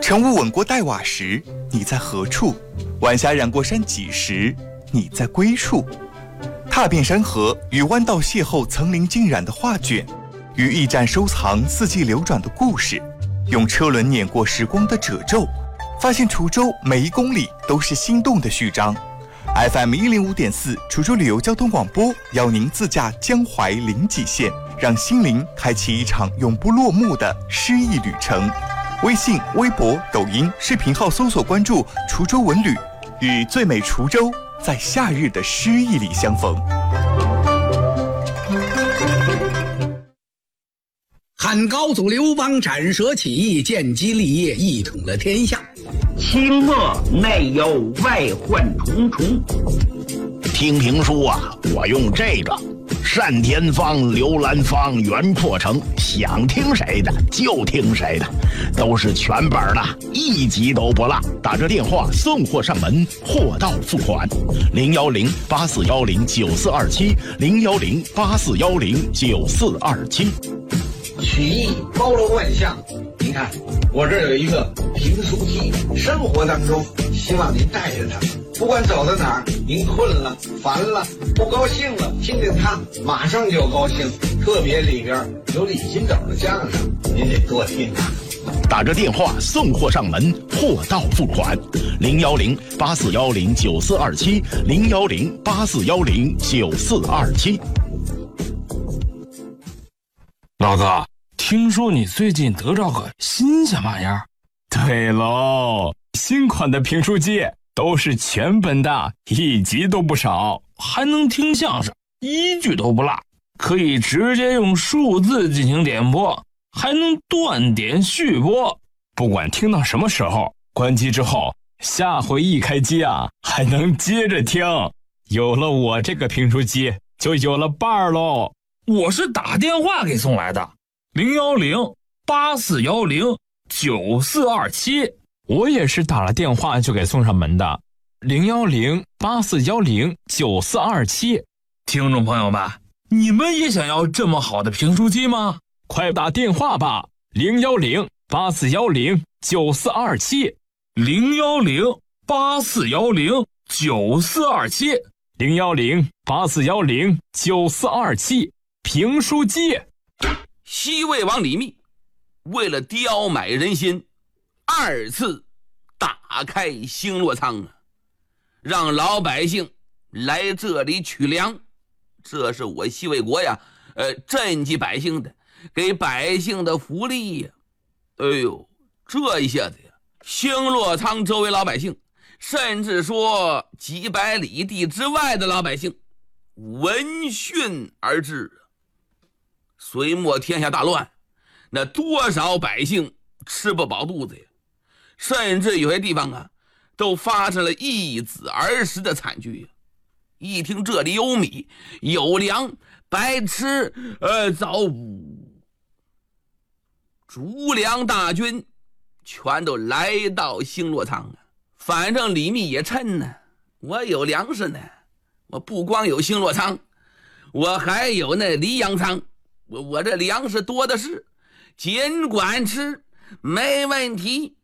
晨雾吻过黛瓦时，你在何处？晚霞染过山脊时，你在归处。踏遍山河，与弯道邂逅层林尽染的画卷，与驿站收藏四季流转的故事，用车轮碾过时光的褶皱，发现滁州每一公里都是心动的序章。FM 105.4滁州旅游交通广播邀您自驾江淮临济线，让心灵开启一场永不落幕的诗意旅程。微信、微博、抖音视频号搜索关注滁州文旅，与最美滁州在夏日的诗意里相逢。 汉高祖刘邦斩蛇起义，建基立业，一统了天下。 清末内忧外患重重。听评书啊，我用这个单田芳、刘兰芳、袁阔成，想听谁的就听谁的，都是全本的，一集都不落。打这电话送货上门，货到付款。010-8410-9427，010-8410-9427。 曲艺包罗万象，您看我这儿有一个评书机，生活当中希望您带着它，不管走到哪儿，您困了、烦了、不高兴了，听见它马上就高兴。特别里边有李金斗的相声，您得多听它。 打着电话送货上门，货到付款。010-8410-9427，010-8410-9427。 老哥，听说你最近得着个新鲜玩意儿？ 对喽，新款的评书机都是全本的，一集都不少， 还能听相声，一句都不落，可以直接用数字进行点播，还能断点续播。 不管听到什么时候，关机之后，下回一开机啊，还能接着听。有了我这个评书机，就有了伴儿喽。 我是打电话给送来的，010-8410-9427。 我也是打了电话就给送上门的，010-8410-9427。 听众朋友们，你们也想要这么好的评书机吗？ 快打电话吧，010-8410-9427， 010-8410-9427， 010-8410-9427。评书机。 西魏王李密为了雕买人心，二次打开兴洛仓，让老百姓来这里取粮。这是我西魏国呀，赈济百姓的，给百姓的福利呀。哎呦，这一下子呀，兴洛仓周围老百姓，甚至说几百里地之外的老百姓，闻讯而至。隋末天下大乱，那多少百姓吃不饱肚子呀，甚至有些地方啊都发生了一子而食的惨剧呀。一听这里有米有粮，白吃早午，逐粮大军全都来到兴洛仓啊。反正李密也趁呢，我有粮食呢，我不光有兴洛仓，我还有那黎阳仓，我这粮食多的是，尽管吃没问题。